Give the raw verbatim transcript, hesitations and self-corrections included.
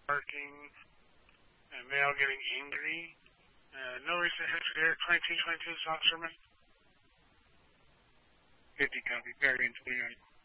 barking, and male getting angry. Uh, no recent history here. twenty-two twenty-two, Officer Man. fifty copy. Variant twenty-nine.